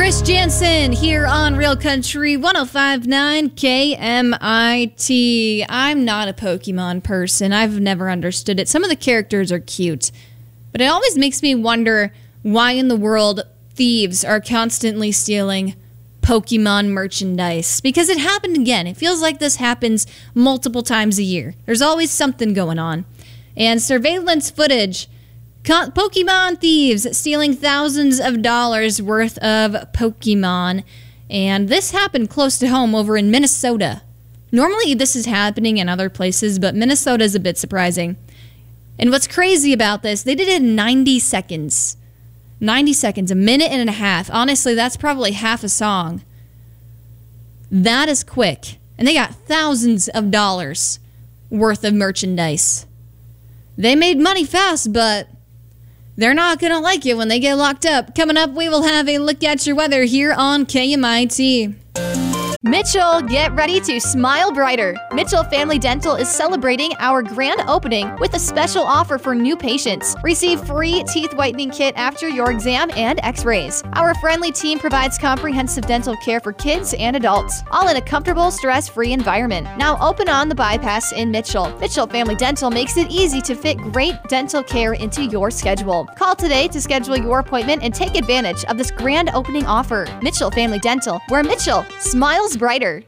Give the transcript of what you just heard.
Chris Jansen here on Real Country 105.9 KMIT. I'm not a Pokemon person. I've never understood it. Some of the characters are cute, but it always makes me wonder why in the world thieves are constantly stealing Pokemon merchandise. Because it happened again. It feels like this happens multiple times a year. There's always something going on. And surveillance footage, Pokemon thieves stealing thousands of dollars worth of Pokemon. And this happened close to home over in Minnesota. Normally this is happening in other places, but Minnesota is a bit surprising. And what's crazy about this, they did it in 90 seconds. 90 seconds, a minute and a half. Honestly, that's probably half a song. That is quick. And they got thousands of dollars worth of merchandise. They made money fast, but they're not going to like it when they get locked up. Coming up, we will have a look at your weather here on KMIT. Mitchell, get ready to smile brighter. Mitchell Family Dental is celebrating our grand opening with a special offer for new patients. Receive free teeth whitening kit after your exam and x-rays. Our friendly team provides comprehensive dental care for kids and adults, all in a comfortable, stress-free environment. Now open on the bypass in Mitchell. Mitchell Family Dental makes it easy to fit great dental care into your schedule. Call today to schedule your appointment and take advantage of this grand opening offer. Mitchell Family Dental, where Mitchell smiles brighter.